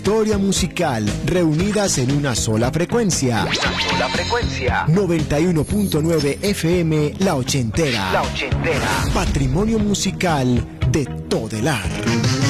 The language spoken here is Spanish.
Historia musical, reunidas en una sola frecuencia. 91.9 FM, La Ochentera. Patrimonio musical de Todelar.